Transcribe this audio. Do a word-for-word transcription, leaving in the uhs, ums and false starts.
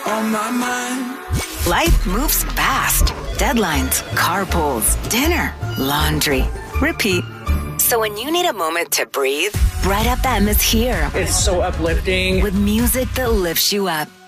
on my mind. Life moves fast. Deadlines, carpools, dinner, laundry, repeat. So when you need a moment to breathe, Bright F M is here. It's so uplifting. With music that lifts you up.